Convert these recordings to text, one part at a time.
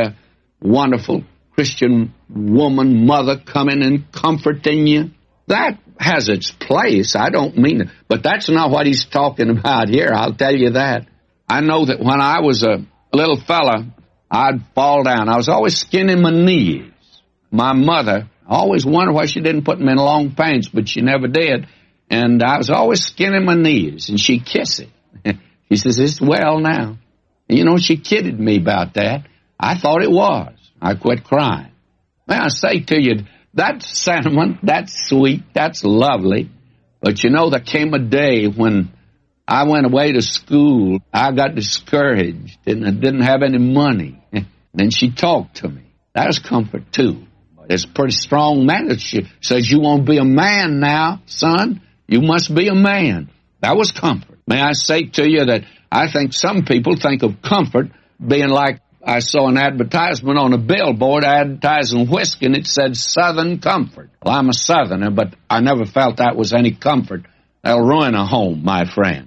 a wonderful Christian woman, mother coming and comforting you. That has its place. I don't mean it. But that's not what he's talking about here, I'll tell you that. I know that when I was a little fella, I'd fall down. I was always skinning my knees. My mother always wondered why she didn't put me in long pants, but she never did. And I was always skinning my knees, and she'd kiss it. She says, "It's well now." And, you know, she kidded me about that. I thought it was. I quit crying. May I say to you, that sentiment, that's sweet, that's lovely. But, you know, there came a day when I went away to school. I got discouraged, and I didn't have any money. Then she talked to me. That was comfort, too. It's a pretty strong man. She says, "You want to be a man now, son? You must be a man." That was comfort. May I say to you that I think some people think of comfort being like, I saw an advertisement on a billboard advertising whiskey, and it said Southern Comfort. Well, I'm a Southerner, but I never felt that was any comfort. That'll ruin a home, my friend.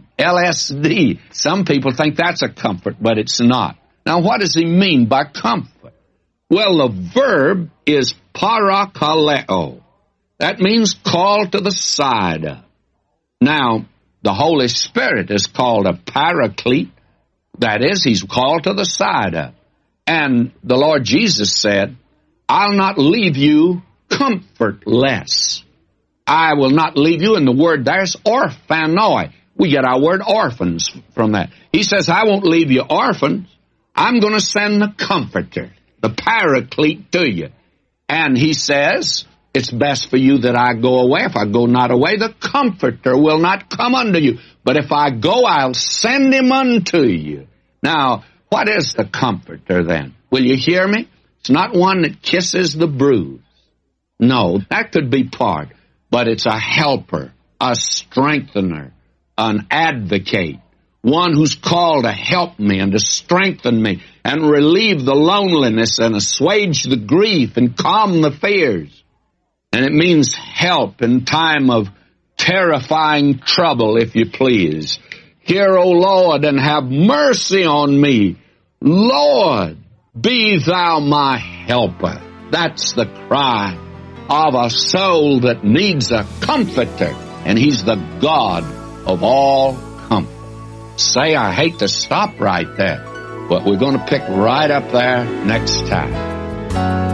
LSD. Some people think that's a comfort, but it's not. Now, what does he mean by comfort? Well, the verb is parakaleo. That means call to the side of. Now, the Holy Spirit is called a paraclete. That is, he's called to the side of. And the Lord Jesus said, "I'll not leave you comfortless." I will not leave you. And the word there's orphanoi. We get our word orphans from that. He says, "I won't leave you orphans. I'm going to send the comforter, the paraclete to you." And he says, "It's best for you that I go away. If I go not away, the comforter will not come unto you. But if I go, I'll send him unto you." Now, what is the comforter then? Will you hear me? It's not one that kisses the bruise. No, that could be part. But it's a helper, a strengthener, an advocate, one who's called to help me and to strengthen me and relieve the loneliness and assuage the grief and calm the fears. And it means help in time of terrifying trouble, if you please. "Hear, O Lord, and have mercy on me. Lord, be thou my helper." That's the cry of a soul that needs a comforter, and he's the God of all comfort. Say, I hate to stop right there, but we're going to pick right up there next time.